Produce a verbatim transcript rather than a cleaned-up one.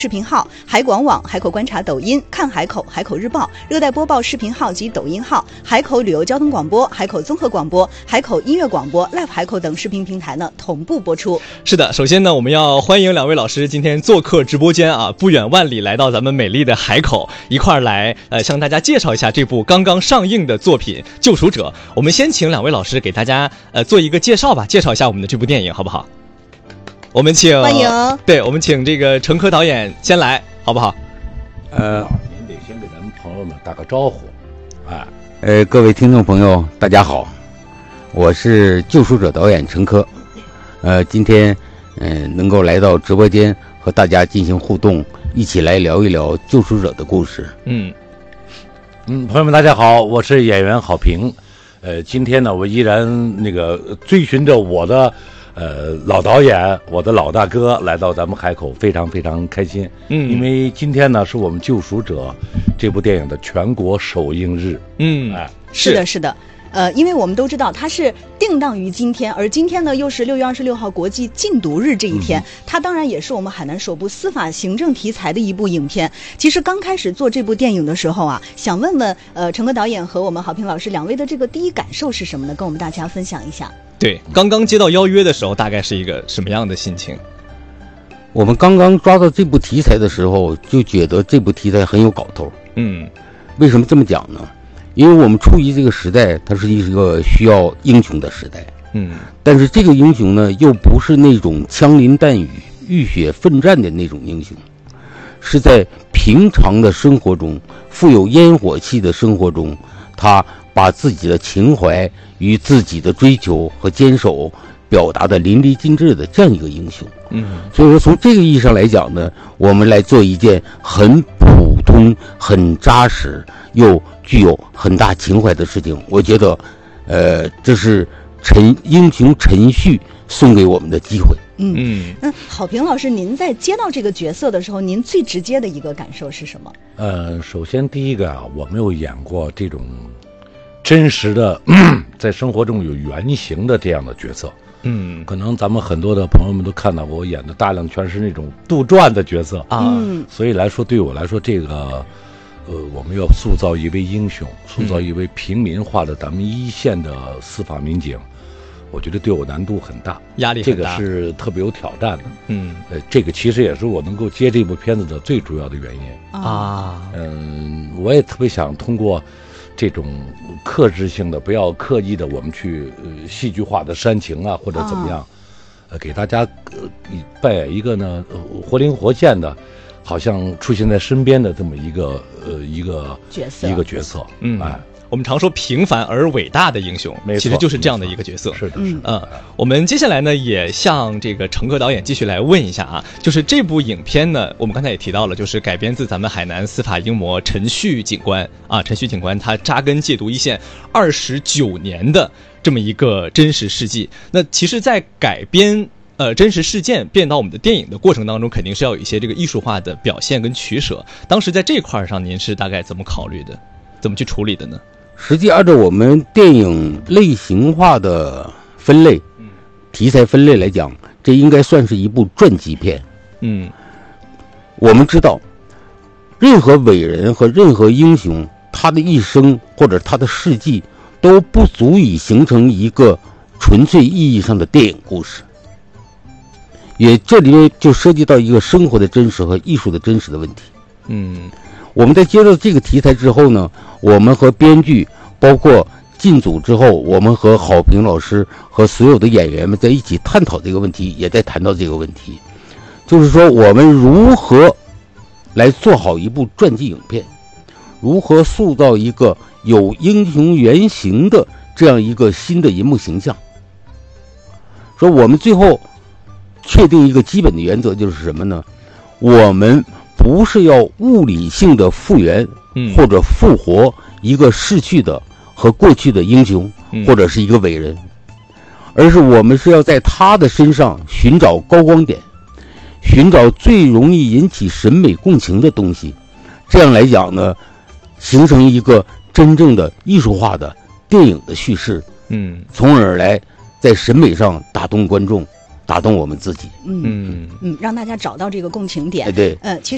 视频号、海广网、海口观察、抖音、看海口、海口日报、热带播报视频号及抖音号、海口旅游交通广播、海口综合广播、海口音乐广播、Live 海口等视频平台呢同步播出。 是的，首先呢，我们要欢迎两位老师今天做客直播间啊，不远万里来到咱们美丽的海口，一块儿来呃向大家介绍一下这部刚刚上映的作品《救赎者》。我们先请两位老师给大家呃做一个介绍吧，介绍一下我们的这部电影好不好？我们请欢迎， 对，我们请这个陈科导演先来，好不好？ 呃，您得先给咱们朋友们打个招呼，哎，呃，各位听众朋友，大家好，我是救赎者导演陈科，呃，今天嗯、呃、能够来到直播间和大家进行互动，一起来聊一聊救赎者的故事。 嗯嗯，朋友们大家好，我是演员郝平，呃，今天呢，我依然那个追寻着我的。呃，老导演，我的老大哥来到咱们海口，非常非常开心。嗯，因为今天呢是我们《救赎者》这部电影的全国首映日。 嗯， 哎， 是的，是的。呃，因为我们都知道它是定档于今天，而今天呢又是六月二十六号国际禁毒日这一天，嗯、它当然也是我们海南首部司法行政题材的一部影片。其实刚开始做这部电影的时候啊，想问问呃陈科导演和我们郝平老师两位的这个第一感受是什么呢？跟我们大家分享一下。 对，刚刚接到邀约的时候，大概是一个什么样的心情？ 我们刚刚抓到这部题材的时候，就觉得这部题材很有搞头。 嗯， 为什么这么讲呢？因为我们处于这个时代，它是一个需要英雄的时代。 嗯， 但是这个英雄呢，又不是那种枪林弹雨、浴血奋战的那种英雄，是在平常的生活中、富有烟火气的生活中，他把自己的情怀与自己的追求和坚守表达的淋漓尽致的这样一个英雄。 嗯， 所以说从这个意义上来讲呢，我们来做一件很普通、很扎实又具有很大情怀的事情，我觉得，呃，这是陈英雄陈旭送给我们的机会。 嗯嗯，那郝平老师，您在接到这个角色的时候，您最直接的一个感受是什么？ 呃，首先第一个啊，我没有演过这种真实的在生活中有原型的这样的角色。 嗯， 可能咱们很多的朋友们都看到过，我演的大量全是那种杜撰的角色啊， 嗯、 所以来说，对我来说，这个，呃，我们要塑造一位英雄，塑造一位平民化的咱们一线的司法民警，我觉得对我难度很大， 压力很大， 这个是特别有挑战的。 嗯， 呃，这个其实也是我能够接这部片子的最主要的原因啊。 嗯，我也特别想通过这种克制性的，不要刻意的，我们去呃戏剧化的煽情啊，或者怎么样，呃，给大家呃扮演一个呢、呃、活灵活现的，好像出现在身边的这么一个呃一个角色， 一个角色。 嗯， 哎， 我们常说平凡而伟大的英雄，其实就是这样的一个角色。 是的，是的。 嗯，我们接下来呢，也向这个陈科导演继续来问一下啊，就是这部影片呢，我们刚才也提到了，就是改编自咱们海南司法英模陈旭警官啊，陈旭警官他扎根戒毒一线二十九年的这么一个真实事迹。那其实，在改编呃真实事件变到我们的电影的过程当中，肯定是要有一些这个艺术化的表现跟取舍。当时在这块上，您是大概怎么考虑的，怎么去处理的呢？ 实际按照我们电影类型化的分类、题材分类来讲，这应该算是一部传记片。 嗯， 我们知道，任何伟人和任何英雄，他的一生或者他的事迹，都不足以形成一个纯粹意义上的电影故事。也这里面就涉及到一个生活的真实和艺术的真实的问题。 嗯。 我们在接到这个题材之后呢，我们和编剧包括进组之后，我们和郝平老师和所有的演员们在一起探讨这个问题，也在谈到这个问题，就是说我们如何来做好一部传记影片，如何塑造一个有英雄原型的这样一个新的银幕形象。说我们最后确定一个基本的原则，就是什么呢？我们不是要物理性的复原或者复活一个逝去的和过去的英雄或者是一个伟人，而是我们是要在他的身上寻找高光点，寻找最容易引起审美共情的东西，这样来讲呢，形成一个真正的艺术化的电影的叙事， 嗯， 从而来在审美上打动观众，打动我们自己。 嗯嗯，让大家找到这个共情点。 哎，对， 呃，其实。